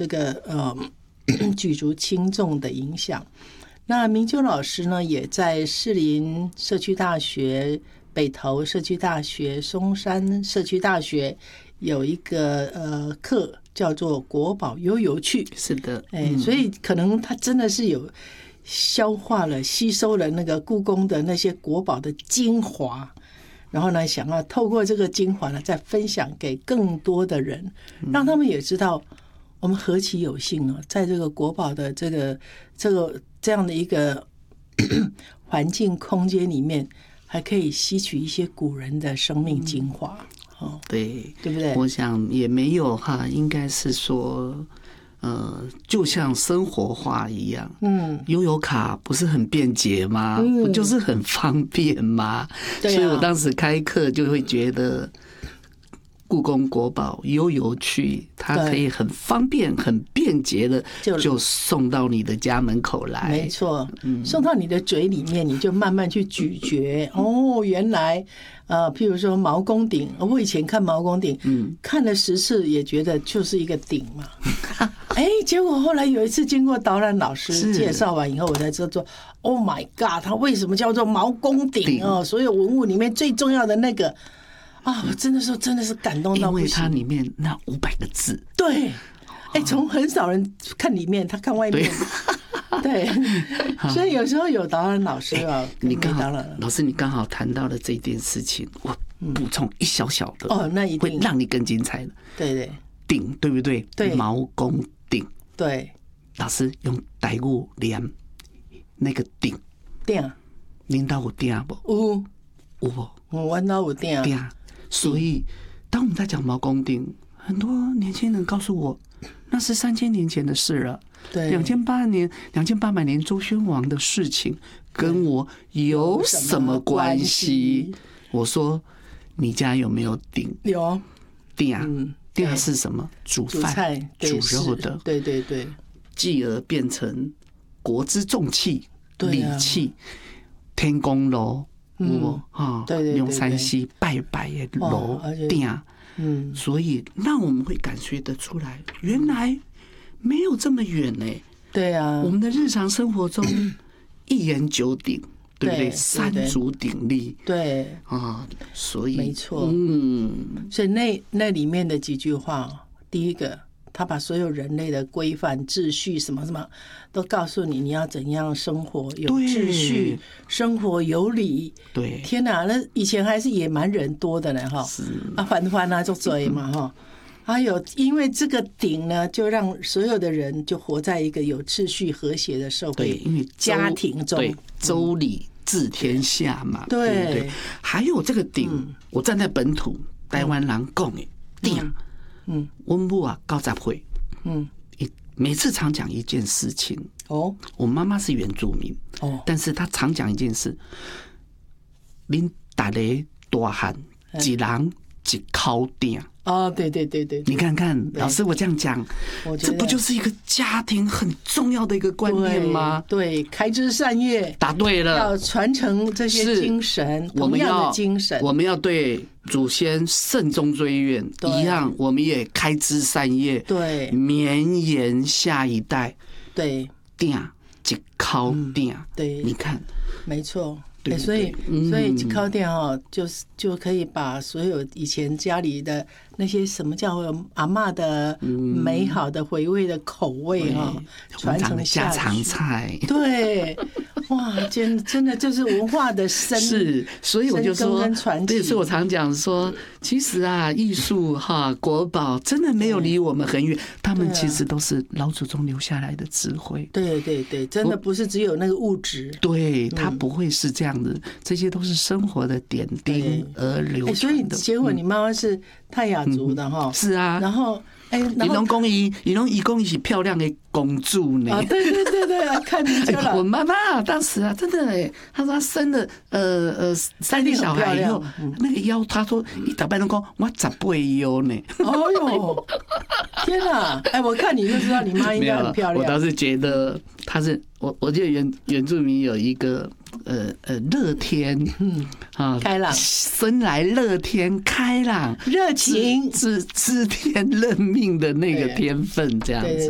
这个举足轻重的影响。那明秋老师呢，也在士林社区大学、北投社区大学、松山社区大学有一个课叫做国宝悠游趣。 是的， 所以可能他真的是有消化了、吸收了那个故宫的那些国宝的精华，然后呢，想要透过这个精华呢，再分享给更多的人，让他们也知道我们何其有幸啊，在这个国宝的这样的一个环境空间里面，还可以吸取一些古人的生命精华。 对， 对不对？ 我想也没有哈，应该是说，就像生活化一样，悠游卡不是很便捷吗？不就是很方便吗？ 对啊， 所以我当时开课就会觉得，故宫国宝悠游趣，它可以很方便、很便捷的就送到你的家门口来。 没错，送到你的嘴里面，你就慢慢去咀嚼。哦，原来譬如说毛公鼎，我以前看毛公鼎，看了10次也觉得就是一个鼎嘛。结果后来有一次经过导览老师介绍完以后，我才知道说 ，Oh my God， 它为什么叫做毛公鼎哦？所有文物里面最重要的那个。我真的是感动到不行， 因为它里面那500个字， 对，从很少人看里面，他看外面，对，所以有时候有导览老师你刚好老师，你刚好谈到了这件事情，我补充一小小的那一定会让你更精彩的， 对， 鼎对不对？ 对， 毛公鼎， 对， 老师用台语念那个鼎，您到有鼎不？有不？ 我到有鼎。 所以，当我们在讲毛公鼎，很多年轻人告诉我，那是3000年前的事了。 对 ，2800年周宣王的事情，跟我有什么关系？我说，你家有没有鼎？ 有。 鼎是什么？煮饭、煮肉的。 对。 继而变成国之重器、礼器，天公炉。用山西拜的炉鼎，所以让我们会感觉得出来，原来没有这么远呢。 对啊， 我们的日常生活中一言九鼎，对不对？三足鼎立， 对所以没错，所以那里面的几句话，第一个，他把所有人类的规范、秩序什么什么都告诉你，你要怎样生活有秩序，生活有理。 对， 天哪，那以前还是野蛮人多的呢哈，翻啊就追嘛哈。还有，因为这个鼎呢，就让所有的人就活在一个有秩序、和谐的社会， 因为家庭中， 周礼治天下嘛，对不对？还有这个鼎，我站在本土台湾人讲的鼎。我母啊90岁，每次常讲一件事情。我妈妈是原住民，但是她常讲一件事：恁大家大汉一人一口鼎。 对， 你看看，老师我这样讲，这不就是一个家庭很重要的一个观念吗？ 对，开枝散叶， 答对了， 要传承这些精神，同样的精神， 我们要对祖先慎终追远一样，我们也开枝散叶， 对， 绵延下一代， 对， 鼎一口鼎， 对， 你看， 没错。所以一靠店就可以把所有以前家里的那些什么叫阿嬷的美好的回味的口味传承下去。家常菜， 对，哇，真的就是文化的是，所以我就说，对，所以我常讲说，其实艺术国宝真的没有离我们很远，他们其实都是老祖宗留下来的智慧。 对，真的不是只有那个物质， 对，它不会是这样。这些都是生活的点滴而流传的。 所以结果你妈妈是泰雅族的哈， 是啊。 然后你拢讲伊是漂亮的公主呢。 对，看明秋了。 我妈妈当时真的她说她生了3个小孩以后，那个腰，她说一打扮都讲我18腰呢。 哦哟，天哪！我看你就知道你妈应该很漂亮。 我倒是觉得她是我记得原住民有一个。乐天， 开朗， 生来乐天开朗， 热情， 知天认命的那个天分，这样子。